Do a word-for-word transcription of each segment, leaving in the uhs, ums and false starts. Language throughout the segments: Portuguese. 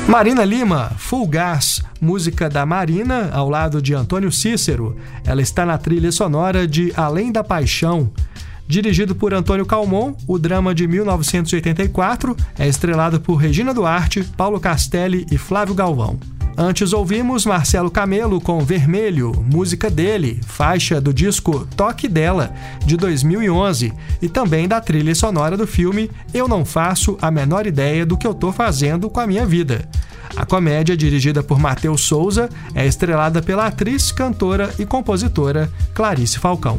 Marina Lima, Full Gas, música da Marina, ao lado de Antônio Cícero. Ela está na trilha sonora de Além da Paixão. Dirigido por Antônio Calmon, o drama de mil novecentos e oitenta e quatro é estrelado por Regina Duarte, Paulo Castelli e Flávio Galvão. Antes ouvimos Marcelo Camelo com Vermelho, música dele, faixa do disco Toque Dela, de dois mil e onze, e também da trilha sonora do filme Eu Não Faço a Menor Ideia do que eu tô fazendo com a minha vida. A comédia, dirigida por Matheus Souza, é estrelada pela atriz, cantora e compositora Clarice Falcão.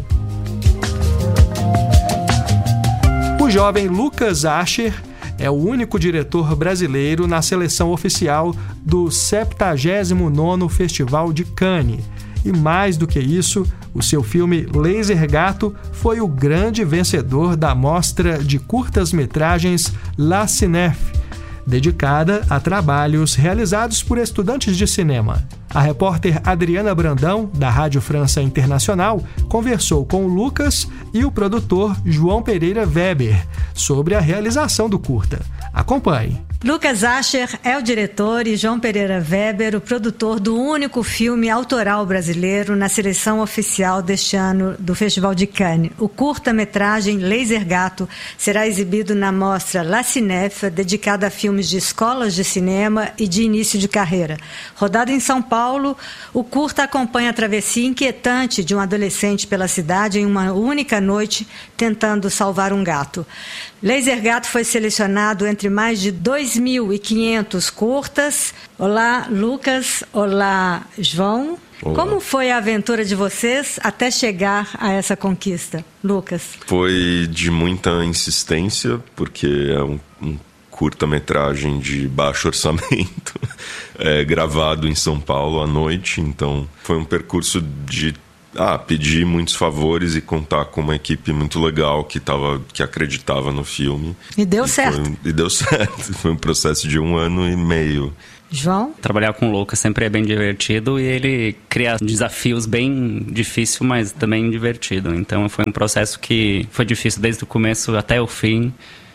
O jovem Lucas Ascher é o único diretor brasileiro na seleção oficial do septagésimo nono Festival de Cannes. E mais do que isso, o seu filme Laser Gato foi o grande vencedor da mostra de curtas-metragens La Cinef, dedicada a trabalhos realizados por estudantes de cinema. A repórter Adriana Brandão, da Rádio França Internacional, conversou com o Lucas e o produtor João Pereira Weber sobre a realização do curta. Acompanhe. Lucas Ascher é o diretor e João Pereira Weber o produtor do único filme autoral brasileiro na seleção oficial deste ano do Festival de Cannes. O curta-metragem Laser Gato será exibido na mostra La Cinef, dedicada a filmes de escolas de cinema e de início de carreira. Rodado em São Paulo, o curta acompanha a travessia inquietante de um adolescente pela cidade em uma única noite, tentando salvar um gato. Laser Gato foi selecionado entre mais de dois mil e quinhentos curtas. Olá, Lucas. Olá, João. Olá. Como foi a aventura de vocês até chegar a essa conquista, Lucas? Foi de muita insistência, porque é um, um curta-metragem de baixo orçamento, é, gravado em São Paulo à noite, então foi um percurso de Ah, pedir muitos favores e contar com uma equipe muito legal que, tava, que acreditava no filme. E deu e certo. Foi, e deu certo. Foi um processo de um ano e meio. João? Trabalhar com o Lucas sempre é bem divertido e ele cria desafios bem difíceis, mas também divertido. Então foi um processo que foi difícil desde o começo até o fim.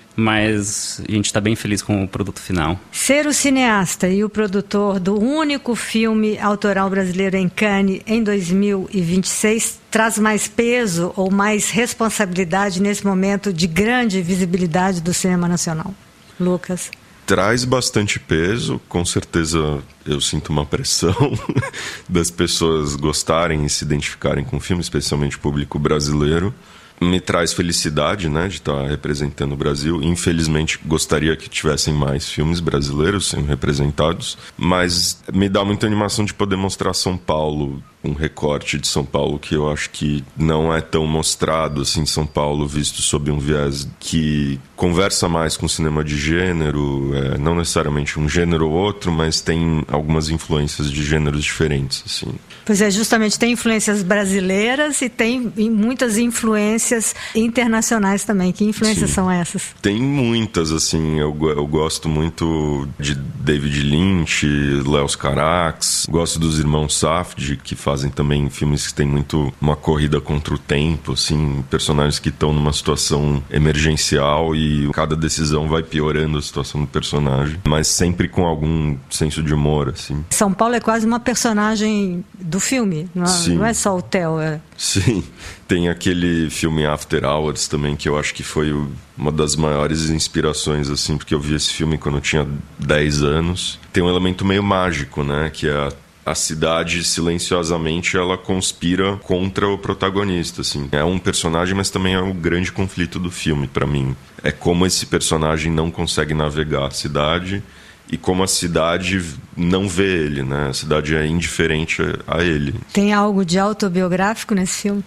Mas a gente está bem feliz com o produto final. Ser o cineasta e o produtor do único filme autoral brasileiro em Cannes em dois mil e vinte e seis traz mais peso ou mais responsabilidade nesse momento de grande visibilidade do cinema nacional? Lucas? Traz bastante peso, com certeza eu sinto uma pressão das pessoas gostarem e se identificarem com o filme, especialmente o público brasileiro. Me traz felicidade, né, de estar representando o Brasil. Infelizmente, gostaria que tivessem mais filmes brasileiros sendo representados, mas me dá muita animação de poder mostrar São Paulo, um recorte de São Paulo que eu acho que não é tão mostrado assim, São Paulo visto sob um viés que conversa mais com o cinema de gênero, é, não necessariamente um gênero ou outro, mas tem algumas influências de gêneros diferentes, assim. Pois é, justamente tem influências brasileiras e tem muitas influências internacionais também. Que influências Sim. são essas? Tem muitas, assim, eu, eu gosto muito de David Lynch, Léos Carax, gosto dos irmãos Safdie, que fazem também filmes que tem muito uma corrida contra o tempo, assim, personagens que estão numa situação emergencial e cada decisão vai piorando a situação do personagem, mas sempre com algum senso de humor, assim. São Paulo é quase uma personagem do filme, não é, não é só o Theo. É... Sim, tem aquele filme After Hours também, que eu acho que foi uma das maiores inspirações, assim, porque eu vi esse filme quando eu tinha dez anos. Tem um elemento meio mágico, né, que é a A cidade, silenciosamente, ela conspira contra o protagonista, assim. É um personagem, mas também é o grande conflito do filme, pra mim. É como esse personagem não consegue navegar a cidade e como a cidade não vê ele, né? A cidade é indiferente a ele. Tem algo de autobiográfico nesse filme?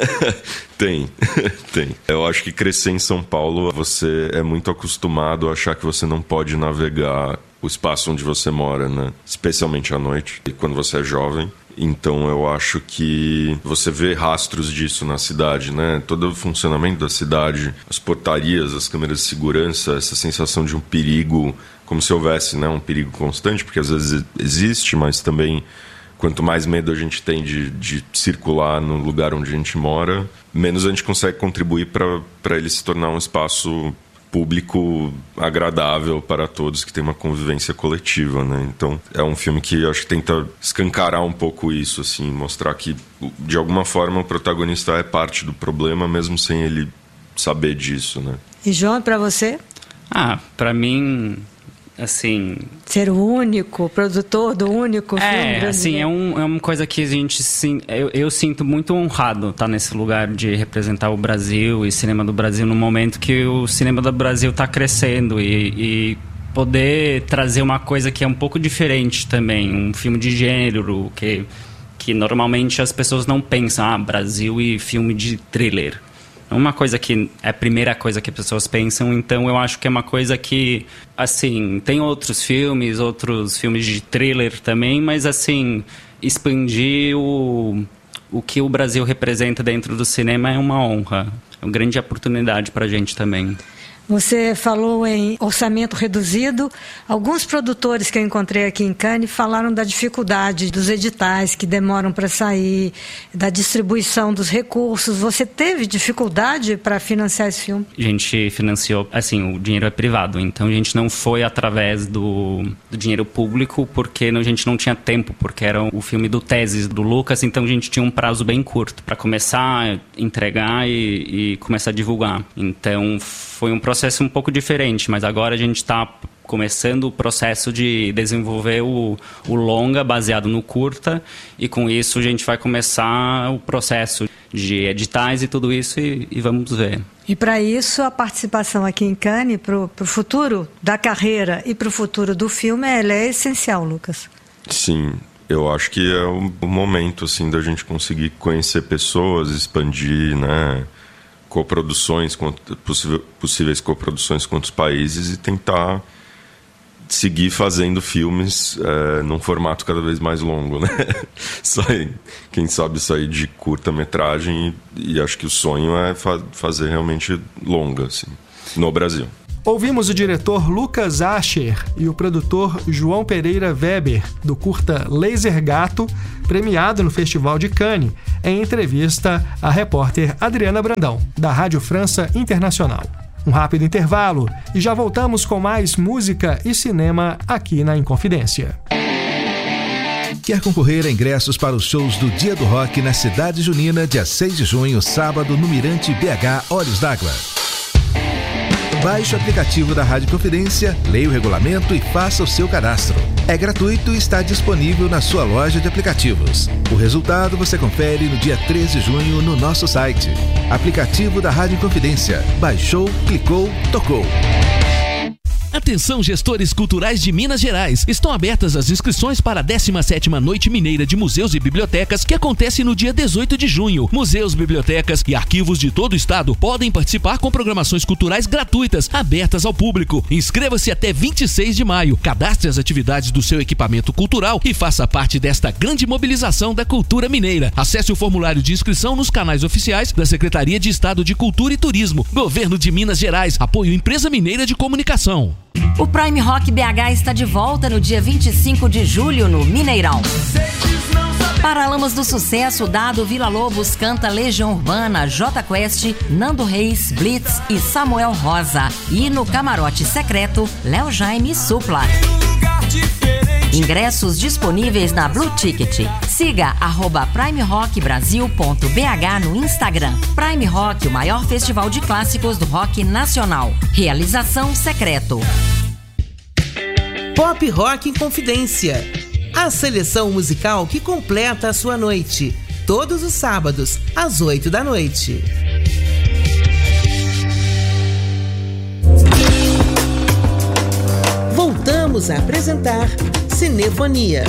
Tem, tem. Eu acho que crescer em São Paulo, você é muito acostumado a achar que você não pode navegar o espaço onde você mora, né? Especialmente à noite, e quando você é jovem. Então eu acho que você vê rastros disso na cidade, né? Todo o funcionamento da cidade, as portarias, as câmeras de segurança, essa sensação de um perigo, como se houvesse, né, um perigo constante, porque às vezes existe, mas também quanto mais medo a gente tem de, de circular no lugar onde a gente mora, menos a gente consegue contribuir para ele se tornar um espaço público agradável para todos, que tem uma convivência coletiva, né? Então é um filme que eu acho que tenta escancarar um pouco isso, assim, mostrar que de alguma forma o protagonista é parte do problema, mesmo sem ele saber disso, né? E João, para você? Ah, para mim, assim... Ser o único produtor do único filme É, brasileiro. assim, é, um, é uma coisa que a gente... Sim, eu, eu sinto muito honrado estar nesse lugar de representar o Brasil e cinema do Brasil no momento que o cinema do Brasil está crescendo e, e poder trazer uma coisa que é um pouco diferente também, um filme de gênero que, que normalmente as pessoas não pensam, ah, Brasil e filme de thriller. Uma coisa que é a primeira coisa que as pessoas pensam, então eu acho que é uma coisa que, assim, tem outros filmes, outros filmes de thriller também, mas, assim, expandir o, o que o Brasil representa dentro do cinema é uma honra, é uma grande oportunidade para a gente também. Você falou em orçamento reduzido. Alguns produtores que eu encontrei aqui em Cannes falaram da dificuldade dos editais que demoram para sair, da distribuição dos recursos. Você teve dificuldade para financiar esse filme? A gente financiou, assim, o dinheiro é privado, então a gente não foi através do, do dinheiro público porque a gente não tinha tempo, porque era o filme do Teses, do Lucas, então a gente tinha um prazo bem curto para começar, entregar e, e começar a divulgar. Então foi um processo um pouco diferente, mas agora a gente está começando o processo de desenvolver o, o longa baseado no curta, e com isso a gente vai começar o processo de editais e tudo isso e, e vamos ver. E para isso a participação aqui em Cannes, para o futuro da carreira e para o futuro do filme, ela é essencial, Lucas. Sim, eu acho que é o, o momento assim, da gente conseguir conhecer pessoas, expandir, né? Coproduções, possíveis coproduções com outros países e tentar seguir fazendo filmes é, num formato cada vez mais longo, né? Sair, quem sabe sair de curta-metragem e, e acho que o sonho é fa- fazer realmente longa, assim, no Brasil. Ouvimos o diretor Lucas Ascher e o produtor João Pereira Weber, do curta Laser Gato, premiado no Festival de Cannes, em entrevista à repórter Adriana Brandão, da Rádio França Internacional. Um rápido intervalo e já voltamos com mais música e cinema aqui na Inconfidência. Quer concorrer a ingressos para os shows do Dia do Rock na Cidade Junina, dia seis de junho, sábado, no Mirante B H Olhos d'Água? Baixe o aplicativo da Rádio Confidência, leia o regulamento e faça o seu cadastro. É gratuito e está disponível na sua loja de aplicativos. O resultado você confere no dia treze de junho no nosso site. Aplicativo da Rádio Confidência. Baixou, clicou, tocou. Atenção, gestores culturais de Minas Gerais. Estão abertas as inscrições para a décima sétima Noite Mineira de Museus e Bibliotecas, que acontece no dia dezoito de junho. Museus, bibliotecas e arquivos de todo o estado podem participar com programações culturais gratuitas, abertas ao público. Inscreva-se até vinte e seis de maio. Cadastre as atividades do seu equipamento cultural e faça parte desta grande mobilização da cultura mineira. Acesse o formulário de inscrição nos canais oficiais da Secretaria de Estado de Cultura e Turismo, Governo de Minas Gerais, apoio Empresa Mineira de Comunicação. O Prime Rock B H está de volta no dia vinte e cinco de julho no Mineirão. Paralamas do Sucesso, Dado Vila Lobos canta Legião Urbana, J Quest, Nando Reis, Blitz e Samuel Rosa. E no camarote secreto, Léo Jaime e Supla. Ingressos disponíveis na Blue Ticket. Siga arroba prime rock brasil ponto b h no Instagram. Prime Rock, o maior festival de clássicos do rock nacional. Realização Secreto. Pop Rock Inconfidência. A seleção musical que completa a sua noite. Todos os sábados, às oito da noite. Voltamos a apresentar Cinefonia.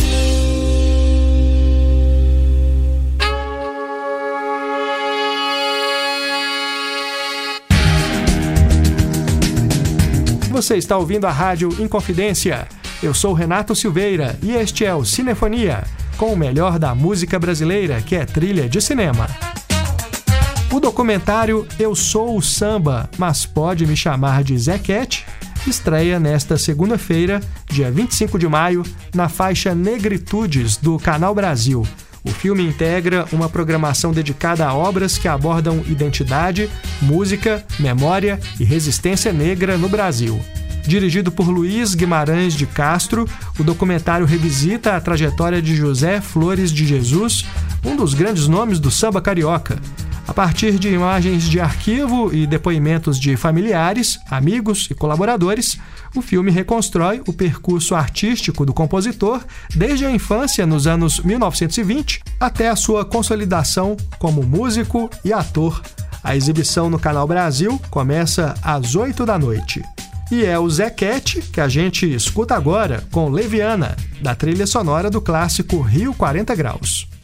Você está ouvindo a Rádio Inconfidência. Eu sou Renato Silveira e este é o Cinefonia, com o melhor da música brasileira, que é trilha de cinema. O documentário Eu Sou o Samba, mas pode me chamar de Zequete, estreia nesta segunda-feira, dia vinte e cinco de maio, na faixa Negritudes do Canal Brasil. O filme integra uma programação dedicada a obras que abordam identidade, música, memória e resistência negra no Brasil. Dirigido por Luiz Guimarães de Castro, o documentário revisita a trajetória de José Flores de Jesus, um dos grandes nomes do samba carioca. A partir de imagens de arquivo e depoimentos de familiares, amigos e colaboradores, o filme reconstrói o percurso artístico do compositor desde a infância nos anos mil novecentos e vinte até a sua consolidação como músico e ator. A exibição no Canal Brasil começa às oito da noite. E é o Zequete que a gente escuta agora com Leviana, da trilha sonora do clássico Rio quarenta Graus.